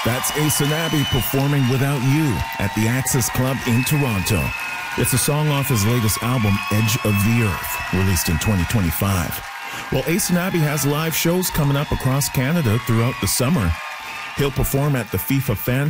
That's Ace and Abby performing Without You at the Access Club in Toronto. It's a song off his latest album, Edge of the Earth, released in 2025. Well, Ace and Abby has live shows coming up across Canada throughout the summer. He'll perform at the FIFA Fan